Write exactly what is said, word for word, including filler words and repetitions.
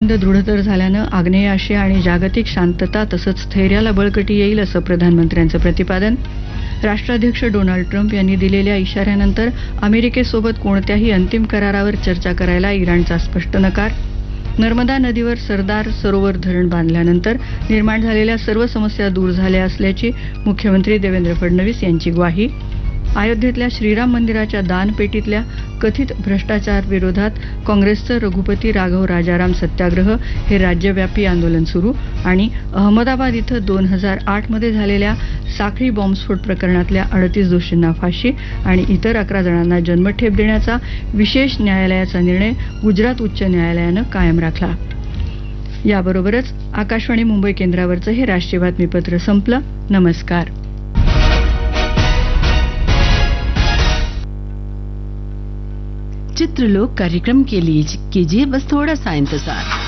संबंध दृढतर झाल्यानं आग्नेय आशिया आणि जागतिक शांतता तसंच स्थैर्याला बळकटी येईल असं प्रधानमंत्र्यांचं प्रतिपादन. राष्ट्राध्यक्ष डोनाल्ड ट्रम्प यांनी दिलेल्या इशाऱ्यानंतर अमेरिकेसोबत कोणत्याही अंतिम करारावर चर्चा करायला इराणचा स्पष्ट नकार. नर्मदा नदीवर सरदार सरोवर धरण बांधल्यानंतर निर्माण झालेल्या सर्व समस्या दूर झाल्या असल्याची मुख्यमंत्री देवेंद्र फडणवीस यांची ग्वाही. अयोध्येतल्या श्रीराम मंदिराच्या दानपेटीतल्या कथित भ्रष्टाचार विरोधात काँग्रेसचं रघुपती राघव राजाराम सत्याग्रह हे राज्यव्यापी आंदोलन सुरू. आणि अहमदाबाद इथं दोन हजार आठ मध्ये झालेल्या साखळी बॉम्बस्फोट प्रकरणातल्या अडतीस दोषींना फाशी आणि इतर अकरा जणांना जन्मठेप देण्याचा विशेष न्यायालयाचा निर्णय गुजरात उच्च न्यायालयानं कायम राखला. याबरोबरच आकाशवाणी मुंबई केंद्रावरचं हे राष्ट्रीय बातमीपत्र संपलं. नमस्कार. चित्रलोक कार्यक्रम के लिए कीजिए बस थोड़ा सा इंतजार.